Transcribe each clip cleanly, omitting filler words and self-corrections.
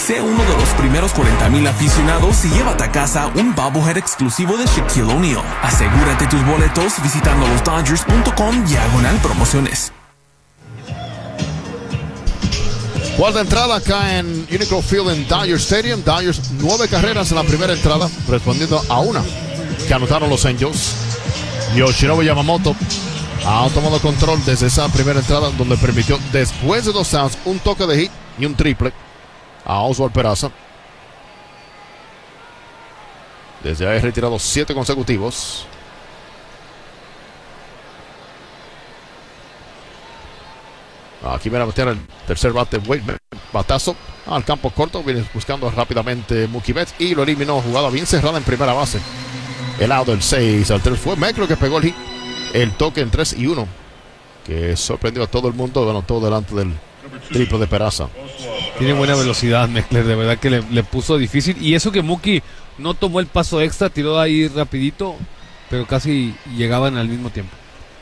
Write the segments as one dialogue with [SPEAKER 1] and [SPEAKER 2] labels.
[SPEAKER 1] Sé uno de los primeros 40,000 aficionados y llévate a casa un bobblehead exclusivo de Shaquille O'Neal. Asegúrate tus boletos visitando losdodgers.com/promociones.
[SPEAKER 2] Cuarta entrada acá en Unicron Field en Dodger Stadium. Dodgers 9 carreras en la primera entrada, respondiendo a una que anotaron los Angels. Yoshinobu Yamamoto ha tomado control desde esa primera entrada, donde permitió, después de 2 outs, un toque de hit y un triple a Oswald Peraza. Desde ahí retirado 7 consecutivos. Aquí viene a meter el tercer bate, Wade, batazo al campo corto, viene buscando rápidamente Mookie Betts y lo eliminó. Jugada bien cerrada en primera base. El out del 6-3 fue Meclo que pegó el hit, el toque en 3-1, que sorprendió a todo el mundo, bueno, todo delante del triple de Peraza.
[SPEAKER 3] Tiene buena velocidad Meckler, de verdad que le puso difícil, y eso que Mookie no tomó el paso extra, tiró ahí rapidito, pero casi llegaban al mismo tiempo.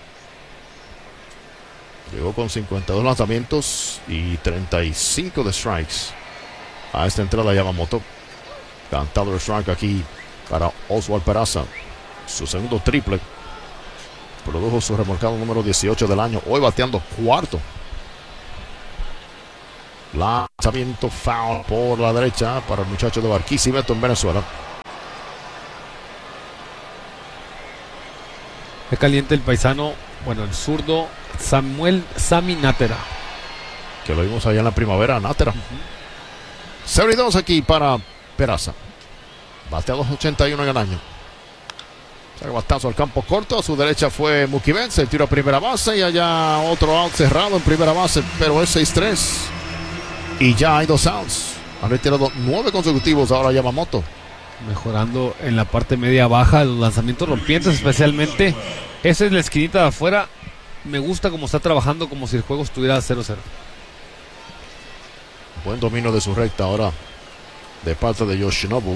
[SPEAKER 2] Llegó con 52 lanzamientos y 35 de strikes a esta entrada Yamamoto. Cantado el strike aquí para Oswald Peraza. Su segundo triple. Produjo su remolcado número 18 del año. Hoy bateando cuarto. Lanzamiento foul por la derecha para el muchacho de Barquisimeto en Venezuela.
[SPEAKER 3] Es caliente el paisano, bueno, el zurdo Sammy Nájera.
[SPEAKER 2] Que lo vimos allá en la primavera, Nájera. 72 aquí para Peraza. Batea 2.81 en el año. Batazo al campo corto. A su derecha fue Mookie Betts. El tiro a primera base. Y allá otro out cerrado en primera base. Pero es 6-3. Y ya hay 2 outs. Han retirado 9 consecutivos ahora Yamamoto.
[SPEAKER 3] Mejorando en la parte media baja. Los lanzamientos rompientes especialmente. Esa es la esquinita de afuera. Me gusta cómo está trabajando, como si el juego estuviera 0-0.
[SPEAKER 2] Buen dominio de su recta ahora de parte de Yoshinobu,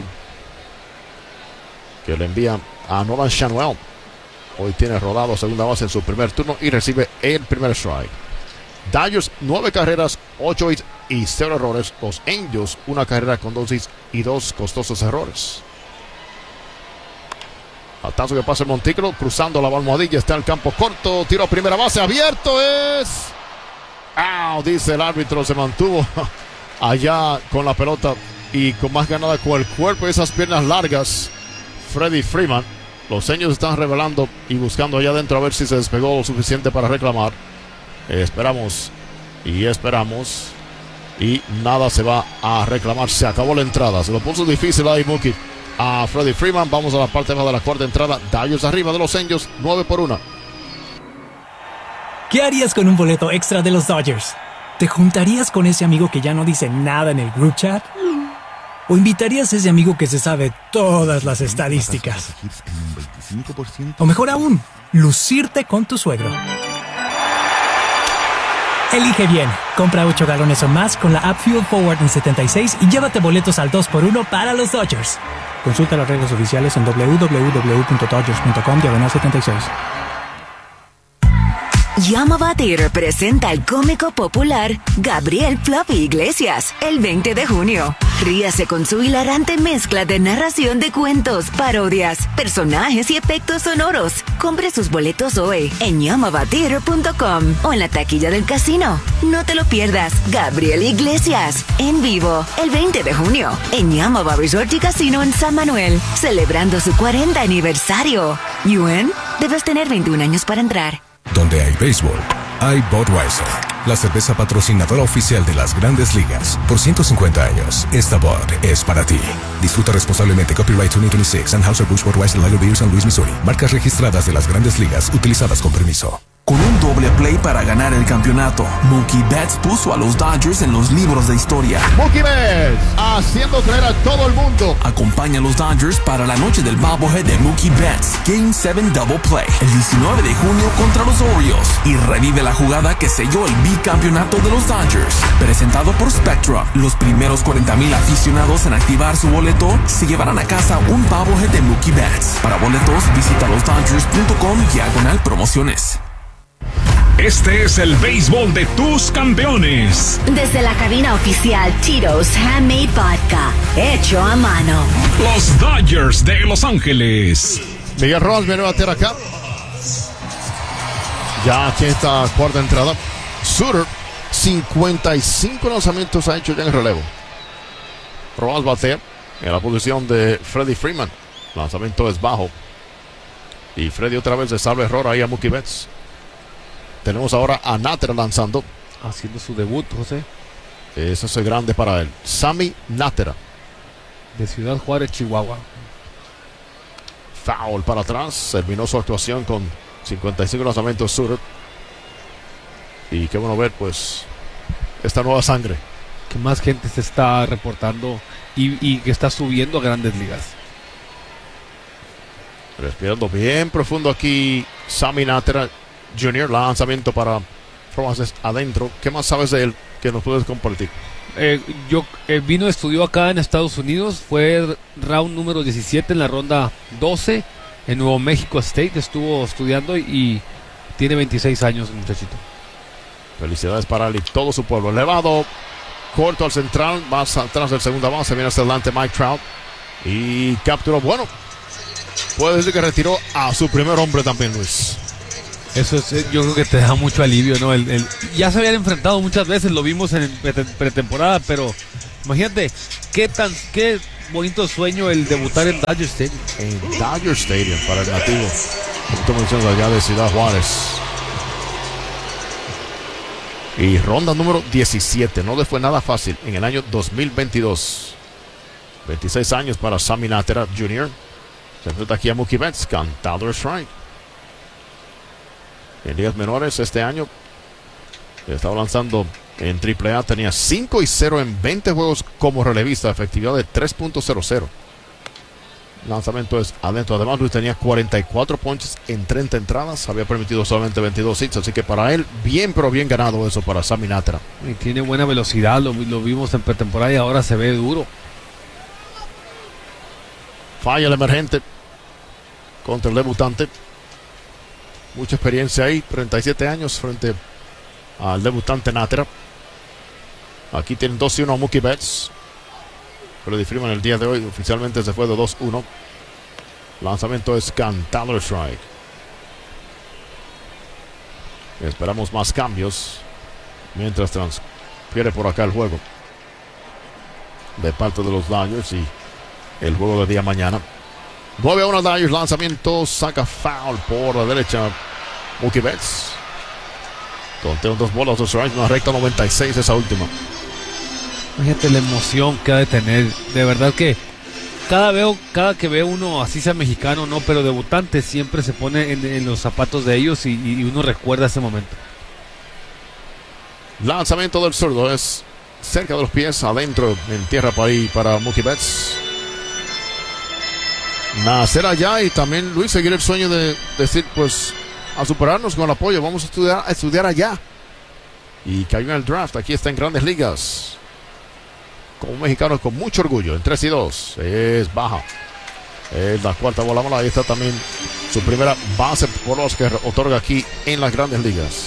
[SPEAKER 2] que le envía a Nolan Schanuel. Hoy tiene rodado segunda base en su primer turno y recibe el primer strike. Dodgers 9 carreras, 8 hits y 0 errores. Los Angels 1 carrera con 2 hits y 2 costosos errores. Batazo que pasa el montículo, cruzando la almohadilla, está en el campo corto, tiro a primera base, abierto es... dice el árbitro, se mantuvo allá con la pelota y con más ganada con el cuerpo y esas piernas largas. Freddie Freeman. Los Angels están revelando y buscando allá adentro a ver si se despegó lo suficiente para reclamar. Esperamos y nada se va a reclamar. Se acabó la entrada, se lo puso difícil ahí Mookie a Freddie Freeman. Vamos a la parte baja de la cuarta entrada. Dodgers arriba de los Angels 9-1.
[SPEAKER 4] ¿Qué harías con un boleto extra de los Dodgers? ¿Te juntarías con ese amigo que ya no dice nada en el group chat? ¿O invitarías a ese amigo que se sabe todas las estadísticas? O mejor aún, lucirte con tu suegro. Elige bien. Compra 8 galones o más con la app Fuel Forward en 76 y llévate boletos al 2x1 para los Dodgers. Consulta las reglas oficiales en www.dodgers.com/76.
[SPEAKER 5] Yamava Theater presenta al cómico popular Gabriel Fluffy Iglesias el 20 de junio. Ríase con su hilarante mezcla de narración de cuentos, parodias, personajes y efectos sonoros. Compre sus boletos hoy en yamavatheater.com o en la taquilla del casino. No te lo pierdas. Gabriel Iglesias en vivo el 20 de junio en Yamava Resort y Casino en San Manuel, celebrando su 40 aniversario. ¿Yuen? Debes tener 21 años para entrar.
[SPEAKER 6] Donde hay béisbol, hay Budweiser, la cerveza patrocinadora oficial de las Grandes Ligas. Por 150 años, esta Bud es para ti. Disfruta responsablemente. Copyright 2026, Anheuser-Busch Budweiser Lager Beer, San Luis, Missouri. Marcas registradas de las Grandes Ligas, utilizadas con permiso.
[SPEAKER 1] Con un doble play para ganar el campeonato, Mookie Betts puso a los Dodgers en los libros de historia.
[SPEAKER 2] Mookie Betts haciendo creer a todo el mundo.
[SPEAKER 1] Acompaña a los Dodgers para la noche del bobblehead de Mookie Betts, Game 7 Double Play, el 19 de junio contra los Orioles, y revive la jugada que selló el bicampeonato de los Dodgers. Presentado por Spectra, los primeros 40,000 aficionados en activar su boleto se llevarán a casa un bobblehead de Mookie Betts. Para boletos, visita losdodgers.com/promociones.
[SPEAKER 7] Este es el béisbol de tus campeones.
[SPEAKER 5] Desde la cabina oficial Tito's Handmade Vodka, hecho a mano.
[SPEAKER 7] Los Dodgers de Los Ángeles.
[SPEAKER 2] Miguel Rojas viene a bater acá. Ya aquí está cuarta entrada. Sutter, 55 lanzamientos ha hecho ya en el relevo. Rojas batea en la posición de Freddie Freeman. Lanzamiento es bajo. Y Freddy otra vez le salva error ahí a Mookie Betts. Tenemos ahora a Náttera lanzando.
[SPEAKER 3] Haciendo su debut, José.
[SPEAKER 2] Eso es grande para él. Sammy Náttera.
[SPEAKER 3] De Ciudad Juárez, Chihuahua.
[SPEAKER 2] Foul para atrás. Terminó su actuación con 55 lanzamientos Sutter. Y qué bueno ver pues esta nueva sangre.
[SPEAKER 3] Que más gente se está reportando y que está subiendo a grandes ligas.
[SPEAKER 2] Respirando bien profundo aquí Sammy Náttera Jr. Lanzamiento para Rojas adentro. ¿Qué más sabes de él que nos puedes compartir?
[SPEAKER 3] Vino, estudió acá en Estados Unidos. Fue round número 17 en la ronda 12 en Nuevo México State. Estuvo estudiando y tiene 26 años el muchachito.
[SPEAKER 2] Felicidades para él y todo su pueblo. Elevado, corto al central, más atrás del segunda base. Viene hacia adelante Mike Trout y capturó. Bueno, puede decir que retiró a su primer hombre también, Luis.
[SPEAKER 3] Eso es, yo creo que te da mucho alivio, ¿no? Ya se habían enfrentado muchas veces, lo vimos en pretemporada, pero imagínate qué bonito sueño el debutar en Dodger Stadium.
[SPEAKER 2] En Dodger Stadium para el nativo. Como mencionas allá de Ciudad Juárez. Y ronda número 17. No le fue nada fácil en el año 2022. 26 años para Sammy Náttera Jr. Se enfrenta aquí a Mookie Betts, cantado el strike. En ligas menores este año estaba lanzando en AAA. Tenía 5-0 en 20 juegos como relevista. Efectividad de 3.00. Lanzamiento es adentro. Además, Luis tenía 44 ponches en 30 entradas. Había permitido solamente 22 hits. Así que para él, bien pero bien ganado eso para Sammy Náttera.
[SPEAKER 3] Y tiene buena velocidad. Lo vimos en pretemporada y ahora se ve duro.
[SPEAKER 2] Falla el emergente contra el debutante. Mucha experiencia ahí. 37 años frente al debutante Náttera. Aquí tienen 2-1 a Mookie Betts. Freddie Freeman el día de hoy oficialmente se fue de 2-1. Lanzamiento es cantado el strike. Esperamos más cambios mientras transfiere por acá el juego de parte de los Dodgers y el juego de día mañana. 9-1 Dodgers. Lanzamiento saca foul por la derecha Mookie Betts. Tonteo 2 bolas de strike, una recta 96 esa última.
[SPEAKER 3] Fíjate la emoción que ha de tener. De verdad que cada que veo uno, así sea mexicano no, pero debutante, siempre se pone en los zapatos de ellos y uno recuerda ese momento.
[SPEAKER 2] Lanzamiento del zurdo es cerca de los pies, adentro en tierra para Mookie Betts. Nacer allá y también Luis seguir el sueño de decir pues a superarnos con el apoyo. Vamos a estudiar allá. Y cayó en el draft. Aquí está en Grandes Ligas. Como un mexicano con mucho orgullo. En 3-2. Es baja. Es la cuarta bola mala. Ahí está también su primera base por los que otorga aquí en las Grandes Ligas.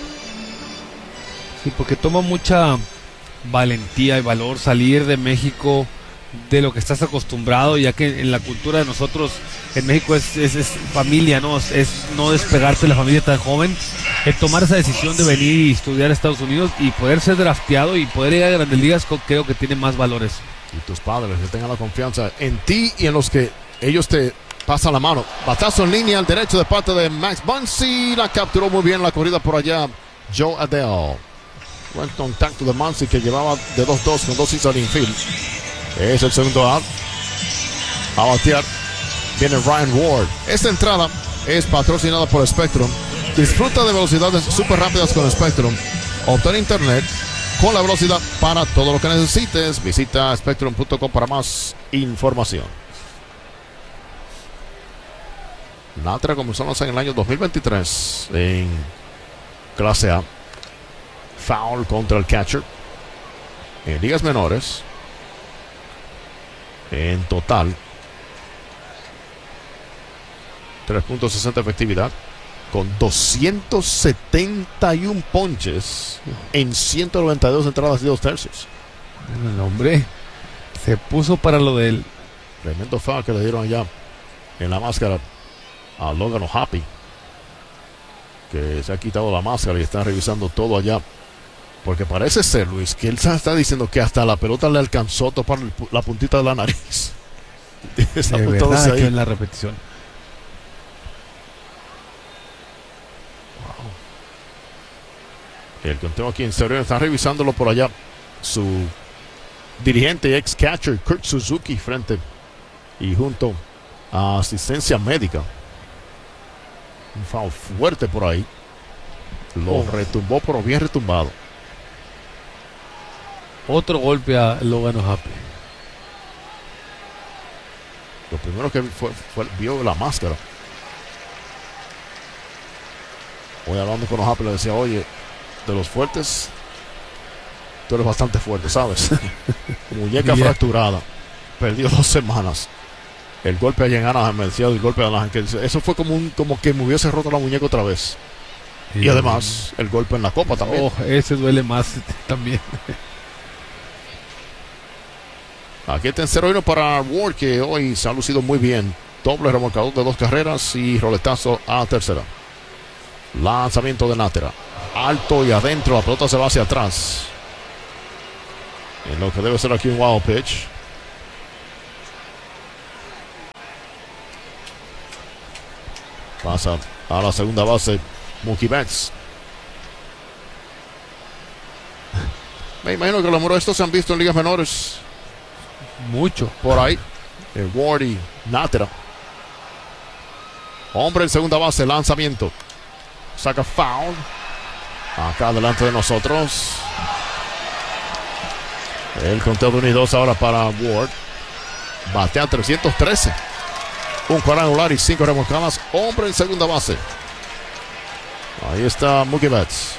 [SPEAKER 3] Sí, porque toma mucha valentía y valor salir de México, de lo que estás acostumbrado, ya que en la cultura de nosotros en México es familia, ¿no? Es no despegarte de la familia tan joven. El tomar esa decisión de venir y estudiar a Estados Unidos y poder ser drafteado y poder ir a Grandes Ligas, creo que tiene más valores.
[SPEAKER 2] Y tus padres que tengan la confianza en ti y en los que ellos te pasan la mano. Batazo en línea al derecho de parte de Max Muncy. La capturó muy bien la corrida por allá Joe Adele. Buen contacto de Muncy que llevaba de 2-2 con 2 hits al infield. Es el segundo out. A batear viene Ryan Ward. Esta entrada es patrocinada por Spectrum. Disfruta de velocidades súper rápidas con Spectrum. Obtén internet con la velocidad para todo lo que necesites. Visita spectrum.com para más información. Náttera comenzó a lanzar en el año 2023 en clase A. Foul contra el catcher. En ligas menores, en total 3.60 efectividad, con 271 ponches en 192 entradas y 2 tercios.
[SPEAKER 3] El hombre se puso para lo de él.
[SPEAKER 2] Tremendo foul que le dieron allá en la máscara a Logan O'Happy, que se ha quitado la máscara y está revisando todo allá. Porque parece ser, Luis, que él está diciendo que hasta la pelota le alcanzó a topar la puntita de la nariz. Está
[SPEAKER 3] De
[SPEAKER 2] apuntado
[SPEAKER 3] verdad
[SPEAKER 2] ahí.
[SPEAKER 3] que en la repetición.
[SPEAKER 2] El conteo aquí en serio está revisándolo por allá. Su dirigente y ex catcher Kurt Suzuki frente y junto a asistencia médica. Un foul fuerte por ahí. Lo retumbó, pero bien retumbado.
[SPEAKER 3] Otro golpe a Logan O'Happy.
[SPEAKER 2] Lo primero que vio la máscara. Hoy hablando con O'Happy le decía, oye, de los fuertes, tú eres bastante fuerte, ¿sabes? Muñeca fracturada. Perdió 2 semanas. El golpe allá en Anaheim, me decía el golpe de Anaheim, que eso fue como que me hubiese roto la muñeca otra vez. Y además, el golpe en la copa también.
[SPEAKER 3] Oh, ese duele más también.
[SPEAKER 2] Aquí está en 0-1 para Ward, que hoy se ha lucido muy bien. Doble remolcador de 2 carreras y roletazo a tercera. Lanzamiento de Nájera. Alto y adentro, la pelota se va hacia atrás. En lo que debe ser aquí un wild pitch. Pasa a la segunda base Mookie Betts. Me imagino que los números estos se han visto en ligas menores.
[SPEAKER 3] Mucho.
[SPEAKER 2] Por ahí. Ward y Nájera. Hombre en segunda base, lanzamiento. Saca foul. Acá delante de nosotros. El conteo de 1 y 2 ahora para Ward. Batea 313. Un cuadrangular y 5 remolcadas. Hombre en segunda base. Ahí está Mookie Betts.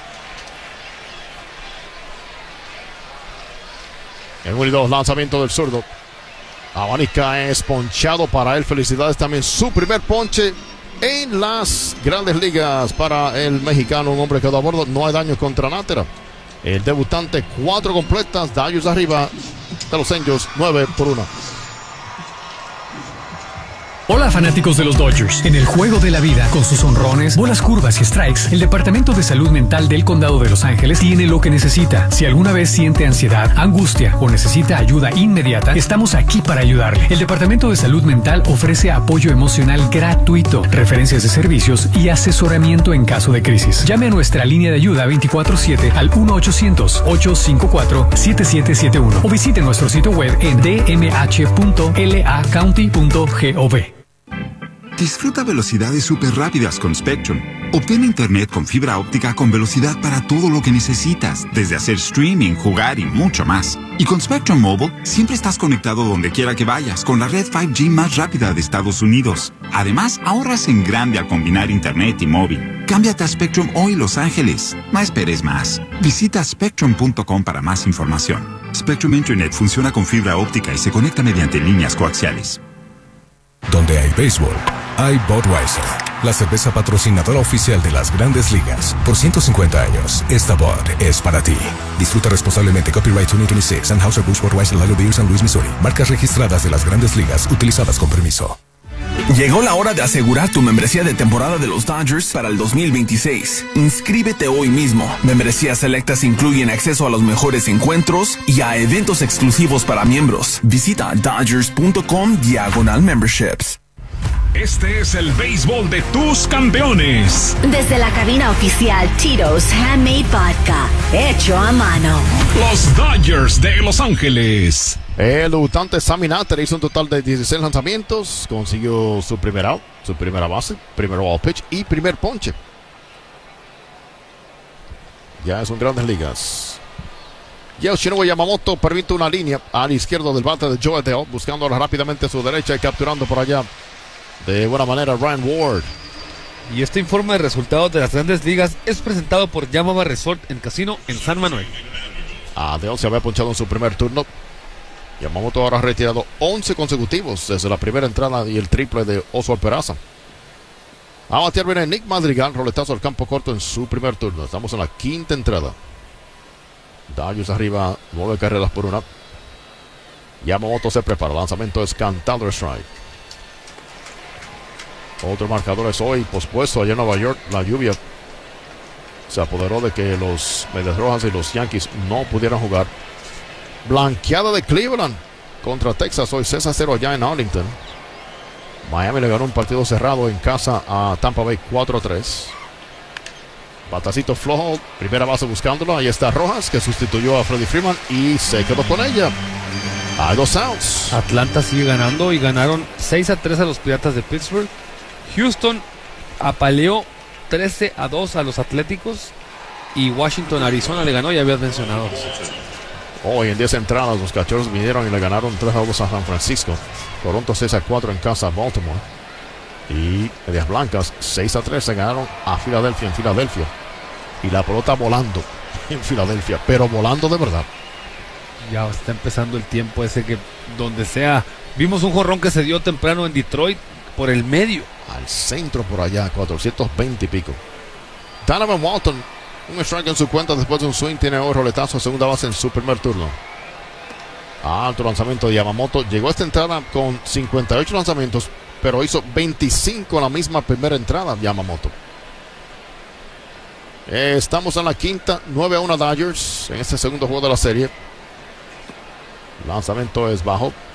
[SPEAKER 2] En 1 y 2, lanzamiento del zurdo. Abanica es ponchado para él. Felicidades también. Su primer ponche en las grandes ligas para el mexicano. Un hombre quedó a bordo. No hay daño contra Nájera. El debutante, 4 completas. Dodgers arriba de los Angels, 9-1.
[SPEAKER 4] Hola fanáticos de los Dodgers. En el juego de la vida, con sus honrones, bolas curvas y strikes, el Departamento de Salud Mental del Condado de Los Ángeles tiene lo que necesita. Si alguna vez siente ansiedad, angustia o necesita ayuda inmediata, estamos aquí para ayudarle. El Departamento de Salud Mental ofrece apoyo emocional gratuito, referencias de servicios y asesoramiento en caso de crisis. Llame a nuestra línea de ayuda 24/7 al 1-800-854-7771 o visite nuestro sitio web en dmh.lacounty.gov.
[SPEAKER 8] Disfruta velocidades súper rápidas con Spectrum. Obtén internet con fibra óptica con velocidad para todo lo que necesitas, desde hacer streaming, jugar y mucho más. Y con Spectrum Mobile, siempre estás conectado donde quiera que vayas, con la red 5G más rápida de Estados Unidos. Además, ahorras en grande al combinar internet y móvil. Cámbiate a Spectrum hoy, Los Ángeles. No esperes más. Visita spectrum.com para más información. Spectrum Internet funciona con fibra óptica y se conecta mediante líneas coaxiales.
[SPEAKER 6] Donde hay béisbol, hay Budweiser, la cerveza patrocinadora oficial de las grandes ligas. Por 150 años, esta Bud es para ti. Disfruta responsablemente. Copyright 2026, Anheuser-Busch Budweiser, Lager Beer, San Luis, Missouri. Marcas registradas de las grandes ligas, utilizadas con permiso.
[SPEAKER 1] Llegó la hora de asegurar tu membresía de temporada de los Dodgers para el 2026. Inscríbete hoy mismo. Membresías selectas incluyen acceso a los mejores encuentros y a eventos exclusivos para miembros. Visita dodgers.com/memberships.
[SPEAKER 7] Este es el béisbol de tus campeones.
[SPEAKER 5] Desde la cabina oficial Tito's Handmade Vodka, hecho a mano.
[SPEAKER 7] Los Dodgers de Los Ángeles.
[SPEAKER 2] El debutante Sammy Nájera hizo un total de 16 lanzamientos. Consiguió su primer out, su primera base, primer wild pitch y primer ponche. Ya es un Grandes Ligas. Yoshinobu Yamamoto permite una línea al izquierdo del bate de Joe Adele, buscando rápidamente a su derecha y capturando por allá de buena manera Ryan Ward.
[SPEAKER 3] Y este informe de resultados de las grandes ligas es presentado por Yamama Resort en Casino en San Manuel.
[SPEAKER 2] Adele se había ponchado en su primer turno. Yamamoto ahora ha retirado 11 consecutivos desde la primera entrada y el triple de Oswald Peraza. A batear viene Nick Madrigal, roletazo al campo corto en su primer turno. Estamos en la quinta entrada. Dodgers arriba, 9 carreras por 1. Yamamoto se prepara, lanzamiento es cantado strike. Otro marcador es hoy pospuesto allá en Nueva York. La lluvia se apoderó de que los Medias Rojas y los Yankees no pudieran jugar. Blanqueada de Cleveland contra Texas hoy 6-0 allá en Arlington. Miami le ganó un partido cerrado en casa a Tampa Bay 4-3. Batacito flojo, primera base buscándolo. Ahí está Rojas, que sustituyó a Freddie Freeman y se quedó con ella. Hay 2 outs.
[SPEAKER 3] Atlanta sigue ganando y ganaron 6-3 a los Piratas de Pittsburgh. Houston apaleó 13-2 a los Atléticos. Y Washington, Arizona le ganó, ya habías mencionado.
[SPEAKER 2] Hoy en 10 entradas los Cachorros vinieron y le ganaron 3-2 a San Francisco. Toronto 6-4 en casa a Baltimore. Y Medias Blancas 6-3 se ganaron a Filadelfia en Filadelfia. Y la pelota volando en Filadelfia, pero volando de verdad.
[SPEAKER 3] Ya está empezando el tiempo ese que donde sea. Vimos un jonrón que se dio temprano en Detroit por el medio.
[SPEAKER 2] Al centro por allá, 420 y pico. Donovan Walton, un strike en su cuenta después de un swing. Tiene hoy roletazo a segunda base en su primer turno. Alto lanzamiento de Yamamoto. Llegó a esta entrada con 58 lanzamientos, pero hizo 25 en la misma primera entrada Yamamoto. Estamos en la quinta, 9-1 Dodgers en este segundo juego de la serie. Lanzamiento es bajo.